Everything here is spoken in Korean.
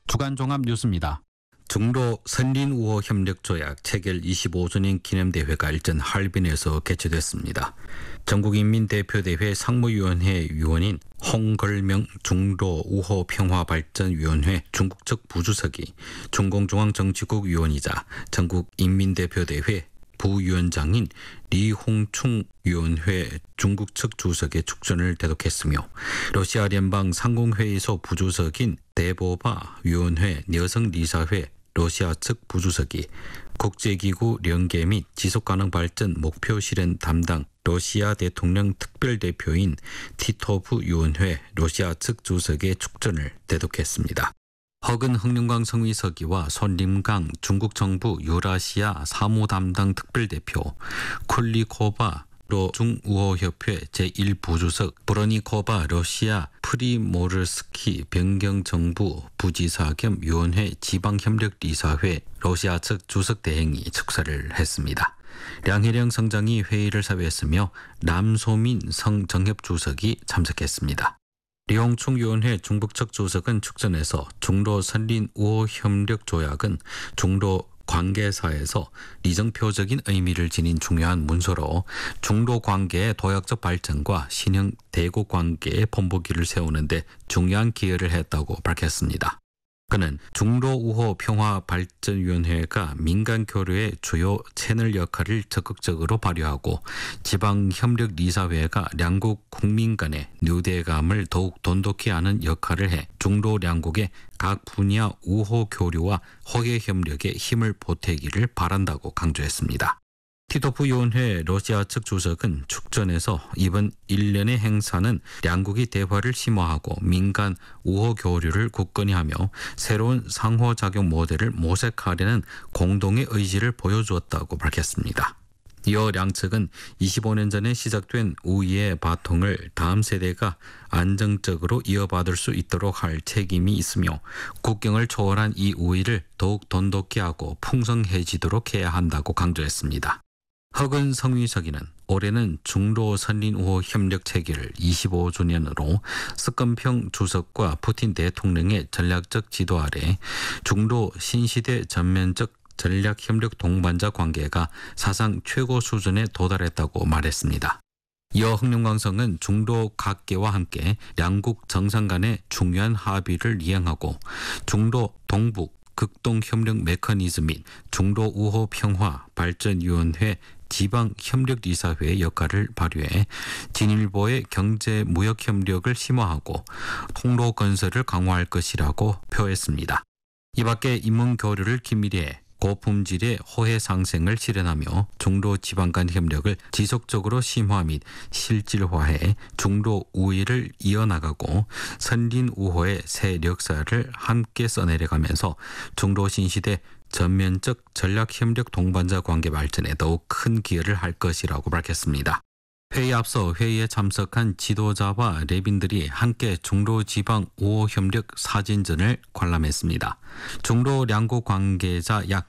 주간 종합 뉴스입니다. 중로 선린우호 협력조약 체결 25주년 기념대회가 일전 하얼빈에서 개최됐습니다. 전국인민대표대회 상무위원회 위원인 홍걸명 중로우호 평화발전위원회 중국 측 부주석이 중공중앙정치국 위원이자 전국인민대표대회 부위원장인 리홍충 위원회 중국 측 주석의 축전을 대독했으며 러시아聯邦 상공회의소 부주석인 대보바 위원회 여성리사회 러시아 측 부주석이 국제기구 연계 및 지속가능 발전 목표 실현 담당 러시아 대통령 특별대표인 티토프 위원회 러시아 측 주석의 축전을 대독했습니다. 허근 흑룡강 성위서기와 손림강 중국 정부 유라시아 사무 담당 특별대표 쿨리코바 중우호협회 제1부주석 브로니코바 러시아 프리모르스키 변경정부 부지사 겸 위원회 지방협력리사회 러시아 측 주석대행이 축사를 했습니다. 량혜령 성장이 회의를 사회했으며 남소민 성정협주석이 참석했습니다. 리홍충 위원회 중북 측 주석은 축전에서 중로 선린우호 협력조약은 중로 관계사에서 리정표적인 의미를 지닌 중요한 문서로 중로 관계의 도약적 발전과 신형 대국 관계의 본보기를 세우는 데 중요한 기여를 했다고 밝혔습니다. 그는 중로우호 평화발전위원회가 민간 교류의 주요 채널 역할을 적극적으로 발휘하고 지방협력리사회가 양국 국민 간의 유대감을 더욱 돈독히 하는 역할을 해 중로 양국의 각 분야 우호 교류와 호계 협력에 힘을 보태기를 바란다고 강조했습니다. 티토프 위원회 러시아 측 주석은 축전에서 이번 1년의 행사는 양국이 대화를 심화하고 민간 우호 교류를 굳건히 하며 새로운 상호작용 모델을 모색하려는 공동의 의지를 보여주었다고 밝혔습니다. 이어 양측은 25년 전에 시작된 우위의 바통을 다음 세대가 안정적으로 이어받을 수 있도록 할 책임이 있으며 국경을 초월한 이 우위를 더욱 돈독히 하고 풍성해지도록 해야 한다고 강조했습니다. 허근 성위서기는 올해는 중로 선린우호 협력 체결 25주년으로 스권평 주석과 푸틴 대통령의 전략적 지도 아래 중로 신시대 전면적 전략협력 동반자 관계가 사상 최고 수준에 도달했다고 말했습니다. 이어 흑룡강성은 중로 각계와 함께 양국 정상 간의 중요한 합의를 이행하고 중로 동북 극동협력 메커니즘 및 중로우호 평화발전위원회 지방협력리사회의 역할을 발휘해 진일보의 경제무역협력을 심화하고 통로 건설을 강화할 것이라고 표했습니다. 이 밖에 인문교류를 긴밀히 해 고품질의 호혜 상생을 실현하며 중로 지방 간 협력을 지속적으로 심화 및 실질화해 중로 우위를 이어나가고 선린우호의 새 역사를 함께 써내려가면서 중로 신시대 전면적 전략협력 동반자 관계 발전에 더욱 큰 기여를 할 것이라고 밝혔습니다. 회의에 앞서 회의에 참석한 지도자와 래빈들이 함께 중로 지방 우호 협력 사진전을 관람했습니다. 중로 양국 관계자 약